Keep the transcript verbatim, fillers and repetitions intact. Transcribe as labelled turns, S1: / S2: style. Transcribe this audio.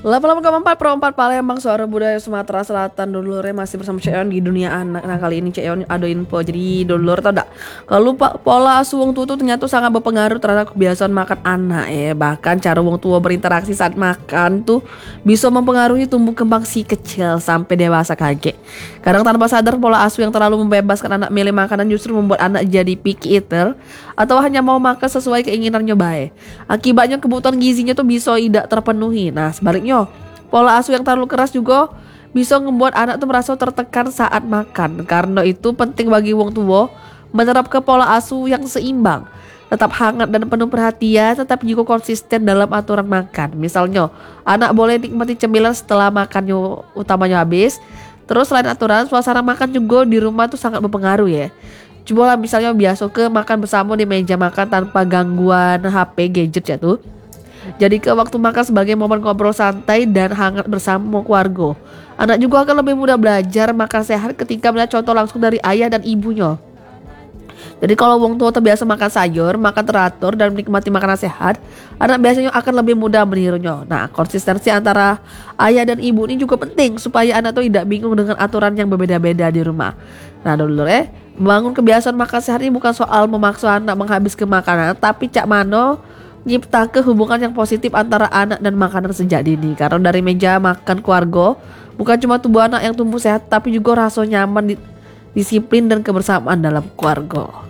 S1: delapan puluh koma empat Pro empat Palembang, suara budaya Sumatera Selatan. Dulurnya masih bersama Cek Yon di dunia anak. Nah kali ini Cek Yon ada info. Jadi dulur tau gak, kalau pak pola asuh wong tua tuh ternyata sangat berpengaruh terhadap kebiasaan makan anak ya. Bahkan cara wong tua berinteraksi saat makan tuh bisa mempengaruhi tumbuh kembang si kecil sampai dewasa kakek. Kadang tanpa sadar pola asuh yang terlalu membebaskan anak milih makanan justru membuat anak jadi picky eater atau hanya mau makan sesuai keinginannya baik. Akibatnya kebutuhan gizinya tuh bisa tidak terpenuhi. Nah sebaliknya, pola asuh yang terlalu keras juga bisa membuat anak tuh merasa tertekan saat makan. Karena itu penting bagi wong tua menerapkan pola asuh yang seimbang, tetap hangat dan penuh perhatian, tetapi juga konsisten dalam aturan makan. Misalnya, anak boleh nikmati cemilan setelah makannya utamanya habis. Terus selain aturan, suasana makan juga di rumah tuh sangat berpengaruh ya. Coba lah misalnya biasa ke makan bersama di meja makan tanpa gangguan H P gadget ya tuh. Jadi ke waktu makan sebagai momen ngobrol santai dan hangat bersama keluarga. Anak juga akan lebih mudah belajar makan sehat ketika melihat contoh langsung dari ayah dan ibunya. Jadi kalau wong tua terbiasa makan sayur, makan teratur dan menikmati makanan sehat, anak biasanya akan lebih mudah menirunya. Nah, konsistensi antara ayah dan ibu ini juga penting supaya anak tuh tidak bingung dengan aturan yang berbeda-beda di rumah. Nah, dulu ya, membangun kebiasaan makan sehat ini bukan soal memaksa anak menghabiskan makanan, tapi cak mano nyipta ke hubungan yang positif antara anak dan makanan sejak dini. Karena dari meja makan keluarga bukan cuma tubuh anak yang tumbuh sehat, tapi juga rasa nyaman, disiplin dan kebersamaan dalam keluarga.